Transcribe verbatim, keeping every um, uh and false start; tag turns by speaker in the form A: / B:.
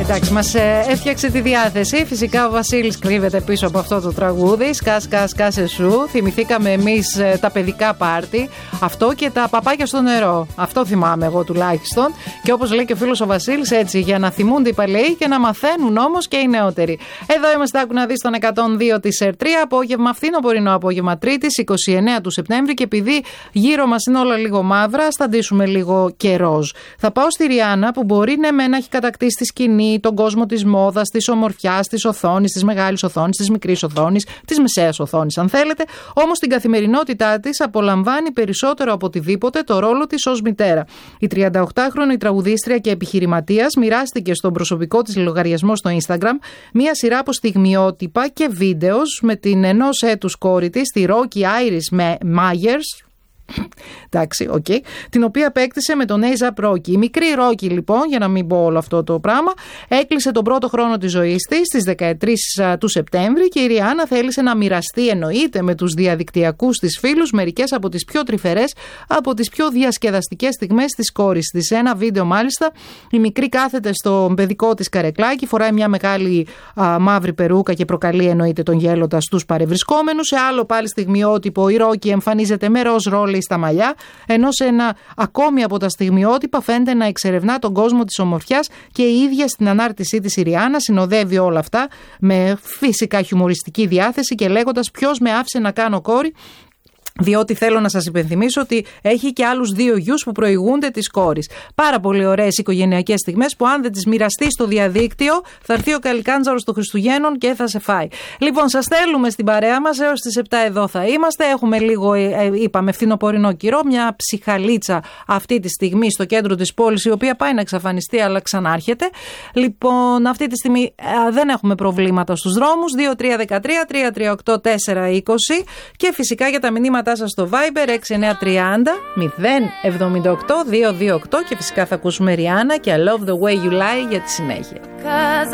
A: Εντάξει, μας ε, έφτιαξε τη διάθεση. Φυσικά ο Βασίλης κρύβεται πίσω από αυτό το τραγούδι. Σκά, σκά, σκάσε σου. Θυμηθήκαμε εμείς ε, τα παιδικά πάρτι. Αυτό και τα παπάκια στο νερό. Αυτό θυμάμαι εγώ τουλάχιστον. Και όπως λέει και ο φίλος ο Βασίλης, έτσι, για να θυμούνται οι παλαιοί και να μαθαίνουν όμως και οι νεότεροι. Εδώ είμαστε, άκου να δεις, στον εκατόν δύο της ΕΡΤΡΙΑ. Απόγευμα, φθινοπορεινό απόγευμα Τρίτης, είκοσι εννέα του Σεπτέμβρη. Και επειδή γύρω μας είναι όλα λίγο μαύρα, ας τα ντύσουμε λίγο και ροζ. Θα πάω στη Ριάννα, που μπορεί ναι, με να έχει κατακτήσει τη σκηνή, τον κόσμο της μόδας, της ομορφιάς, της οθόνης, της μεγάλης οθόνης, της μικρής οθόνης, της μεσαίας οθόνης, αν θέλετε. Όμως στην καθημερινότητά της απολαμβάνει περισσότερο από οτιδήποτε το ρόλο της ως μητέρα. Η τριανταοκτάχρονη τραγουδίστρια και επιχειρηματίας μοιράστηκε στον προσωπικό της λογαριασμό στο Instagram μία σειρά από στιγμιότυπα και βίντεο με την ενός έτους κόρη της, τη Rocky Iris Myers. Εντάξει, οκ. Okay. Την οποία απέκτησε με τον A$AP Rocky. Η μικρή Rocky, λοιπόν, για να μην πω όλο αυτό το πράγμα, έκλεισε τον πρώτο χρόνο της ζωής της στις δεκατρείς του Σεπτέμβρη και η Ριάννα θέλησε να μοιραστεί, εννοείται, με τους διαδικτυακούς της φίλους μερικές από τις πιο τρυφερές, από τις πιο διασκεδαστικές στιγμές της κόρης της. Σε ένα βίντεο, μάλιστα, η μικρή κάθεται στο παιδικό της καρεκλάκι, φοράει μια μεγάλη α, μαύρη περούκα και προκαλεί, εννοείται, τον γέλοντα στους παρευρισκόμενους. Σε άλλο πάλι στιγμιότυπο, η Rocky εμφανίζεται με ροζ ρόλι στα μαλλιά, ενώ σε ένα ακόμη από τα στιγμιότυπα φαίνεται να εξερευνά τον κόσμο της ομορφιάς και η ίδια στην ανάρτησή της η Ριάννα συνοδεύει όλα αυτά με φυσικά χιουμοριστική διάθεση και λέγοντας ποιος με άφησε να κάνω κόρη. Διότι θέλω να σας υπενθυμίσω ότι έχει και άλλους δύο γιους που προηγούνται της κόρης. Πάρα πολύ ωραίες οικογενειακές στιγμές που αν δεν τις μοιραστεί στο διαδίκτυο θα έρθει ο καλικάντζαρος των Χριστουγέννων και θα σε φάει. Λοιπόν, σας στέλνουμε στην παρέα μας, έως τις επτά εδώ θα είμαστε. Έχουμε λίγο, ε, είπαμε, φθινοπορεινό καιρό, μια ψυχαλίτσα αυτή τη στιγμή στο κέντρο της πόλης, η οποία πάει να εξαφανιστεί αλλά ξανάρχεται. Λοιπόν, αυτή τη στιγμή ε, δεν έχουμε προβλήματα στους δρόμους. δύο τρία ένα τρία τρία τρία οκτώ τέσσερα είκοσι και φυσικά για τα μηνύματα σας στο Viber έξι εννιά τριάντα μηδέν εβδομήντα οκτώ διακόσια είκοσι οκτώ και φυσικά θα ακούσουμε Ριάννα και I love the way you lie για τη συνέχεια.